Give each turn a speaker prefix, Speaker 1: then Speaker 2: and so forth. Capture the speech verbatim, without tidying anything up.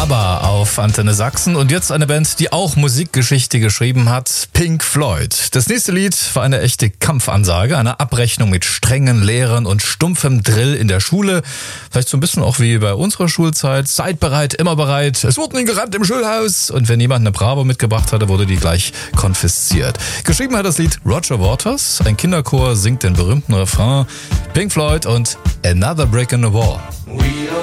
Speaker 1: ABBA auf Antenne Sachsen und jetzt eine Band, die auch Musikgeschichte geschrieben hat, Pink Floyd. Das nächste Lied war eine echte Kampfansage, eine Abrechnung mit strengen Lehrern und stumpfem Drill in der Schule. Vielleicht so ein bisschen auch wie bei unserer Schulzeit. Seid bereit, immer bereit. Es wurde nie gerannt im Schulhaus. Und wenn jemand eine Bravo mitgebracht hatte, wurde die gleich konfisziert. Geschrieben hat das Lied Roger Waters. Ein Kinderchor singt den berühmten Refrain. Pink Floyd und Another Brick in the Wall.